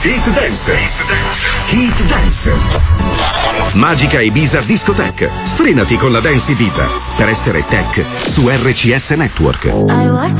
Hit Dance. Hit Dance. Magica Ibiza Discotheque. Sfrenati con la Dance Ibiza per essere tech su RCS Network. I walked